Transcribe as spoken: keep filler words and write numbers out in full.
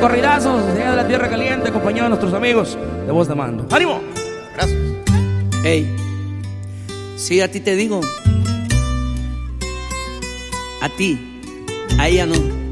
corridazos allá de la Tierra Caliente, acompañado de nuestros amigos de Voz de Mando. ¡Ánimo! Gracias. Ey, sí, a ti te digo. A ti, a ella no.